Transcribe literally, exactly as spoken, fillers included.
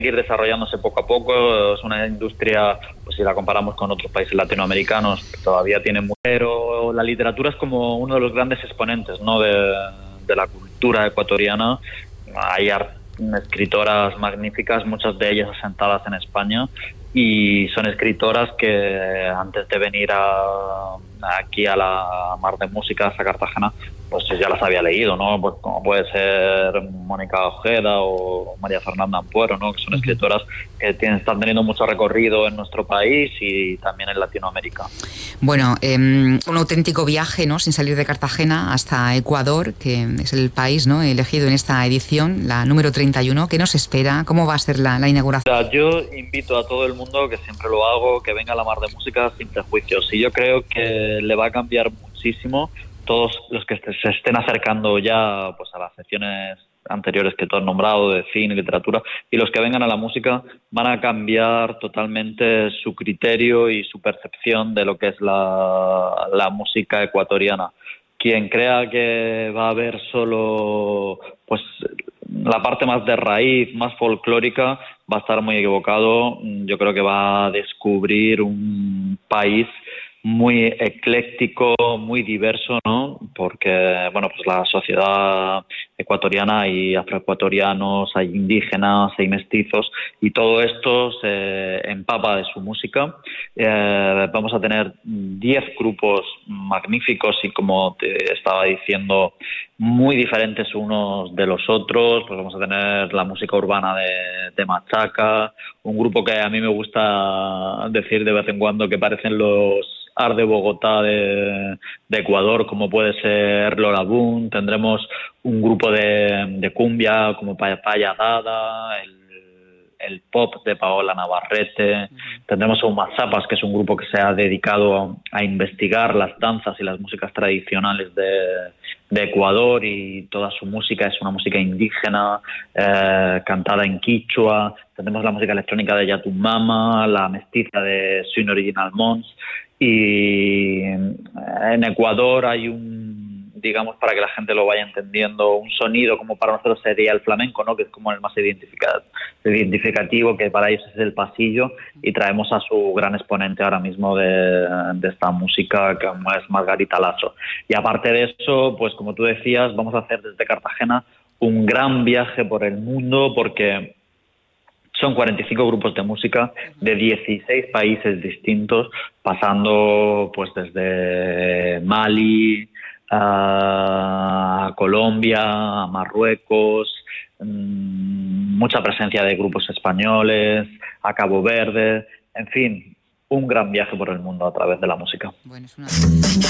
ir desarrollándose poco a poco. Es una industria, pues si la comparamos con otros países latinoamericanos, todavía tiene mucho. Pero la literatura es como uno de los grandes exponentes, ¿no?, de, de la cultura ecuatoriana. Hay escritoras magníficas, muchas de ellas asentadas en España, y son escritoras que antes de venir a, aquí a la Mar de Música, a Cartagena, pues ya las había leído, ¿no? Pues como puede ser Mónica Ojeda o María Fernanda Ampuero, ¿no?, que son escritoras que tienen, están teniendo mucho recorrido en nuestro país y también en Latinoamérica. Bueno, eh, un auténtico viaje, ¿no?, sin salir de Cartagena hasta Ecuador, que es el país, ¿no?, elegido en esta edición, la número treinta y uno. ¿Qué nos espera? ¿Cómo va a ser la, la inauguración? Yo invito a todo el mundo, que siempre lo hago, que venga a la Mar de Música sin prejuicios. Y yo creo que le va a cambiar muchísimo. Todos los que se estén acercando ya, pues, a las secciones anteriores que tú has nombrado, de cine, literatura, y los que vengan a la música, van a cambiar totalmente su criterio y su percepción de lo que es la, la música ecuatoriana. Quien crea que va a haber solo, pues, la parte más de raíz, más folclórica, va a estar muy equivocado. Yo creo que va a descubrir un país muy ecléctico, muy diverso, ¿no? Porque, bueno, pues la sociedad ecuatoriana, hay afroecuatorianos, hay indígenas, hay mestizos, y todo esto se empapa de su música. Eh, vamos a tener diez grupos magníficos y, como te estaba diciendo, muy diferentes unos de los otros. Pues vamos a tener la música urbana de, de Machaca, un grupo que a mí me gusta decir de vez en cuando que parecen los Art de Bogotá de, de Ecuador, como puede ser Lola Boom. Tendremos un grupo de, de cumbia como Paya Dada, el, el pop de Paola Navarrete. Uh-huh. Tendremos a Umazapas, que es un grupo que se ha dedicado a, a investigar las danzas y las músicas tradicionales de, de Ecuador, y toda su música es una música indígena, eh, cantada en quichua. Tendremos la música electrónica de Yatumama, la mestiza de Swing Original Mons. Y en Ecuador hay un, digamos, para que la gente lo vaya entendiendo, un sonido como para nosotros sería el flamenco, ¿no?, que es como el más identificativo, que para ellos es el pasillo, y traemos a su gran exponente ahora mismo de, de esta música, que es Margarita Lasso. Y aparte de eso, pues como tú decías, vamos a hacer desde Cartagena un gran viaje por el mundo, porque son cuarenta y cinco grupos de música de dieciséis países distintos, pasando pues desde Mali a Colombia, a Marruecos, mucha presencia de grupos españoles, a Cabo Verde, en fin, un gran viaje por el mundo a través de la música. Bueno, es una...